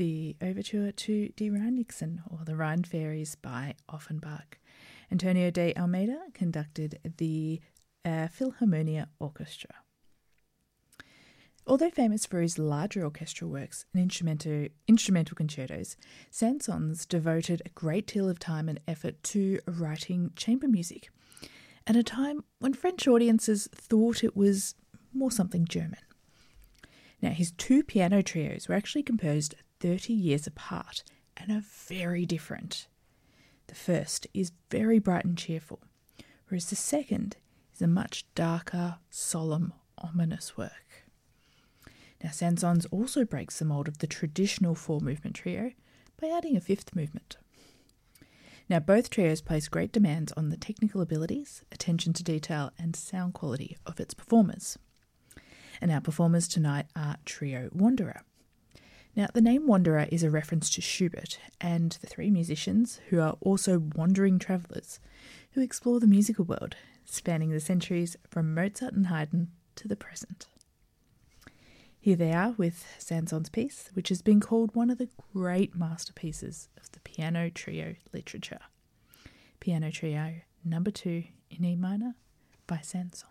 the overture to Die Rheinixen, or the Rhine Fairies by Offenbach. Antonio de Almeida conducted the Philharmonia Orchestra. Although famous for his larger orchestral works and instrumental concertos, Saint-Saëns devoted a great deal of time and effort to writing chamber music at a time when French audiences thought it was more something German. Now, his two piano trios were actually composed 30 years apart and are very different. The first is very bright and cheerful, whereas the second is a much darker, solemn, ominous work. Now, Saint-Saëns also breaks the mould of the traditional four-movement trio by adding a fifth movement. Now, both trios place great demands on the technical abilities, attention to detail, and sound quality of its performers. And our performers tonight are Trio Wanderer. Now, the name Wanderer is a reference to Schubert and the three musicians who are also wandering travellers who explore the musical world, spanning the centuries from Mozart and Haydn to the present. Here they are with Saint-Saëns' piece, which has been called one of the great masterpieces of the piano trio literature. Piano Trio No. 2 in E minor by Saint-Saëns.